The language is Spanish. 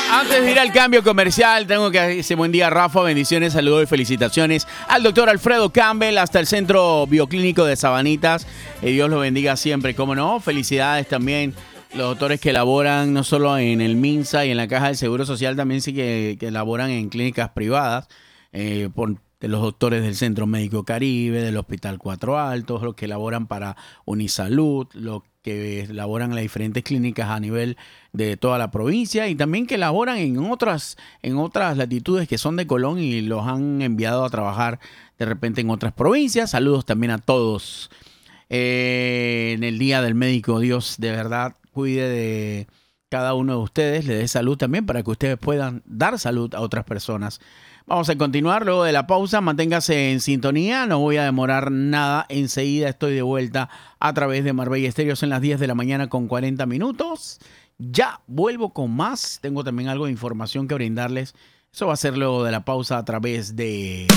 Antes de ir al cambio comercial, tengo que decir buen día, Rafa, bendiciones, saludos y felicitaciones al doctor Alfredo Campbell hasta el Centro Bioclínico de Sabanitas. Dios lo bendiga siempre, cómo no. Felicidades también los doctores que laboran no solo en el MINSA y en la Caja del Seguro Social, también sí que laboran en clínicas privadas, de los doctores del Centro Médico Caribe, del Hospital Cuatro Altos, los que laboran para Unisalud, los que laboran en las diferentes clínicas a nivel de toda la provincia y también que laboran en otras latitudes que son de Colón y los han enviado a trabajar de repente en otras provincias. Saludos también a todos. En el Día del Médico, Dios de verdad cuide de cada uno de ustedes, le dé salud también para que ustedes puedan dar salud a otras personas. Vamos a continuar luego de la pausa. Manténgase en sintonía. No voy a demorar nada. Enseguida estoy de vuelta a través de Marbella Estéreo. Son las 10 de la mañana con 40 minutos. Ya vuelvo con más. Tengo también algo de información que brindarles. Eso va a ser luego de la pausa a través de...